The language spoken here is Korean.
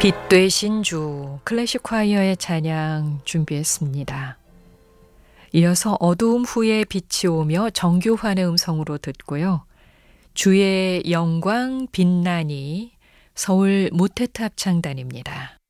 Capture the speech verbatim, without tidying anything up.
빛 되신 주 클래식 콰이어의 찬양 준비했습니다. 이어서 어두움 후에 빛이 오며 정교환의 음성으로 듣고요. 주의 영광 빛나니 서울 모태탑 창단입니다.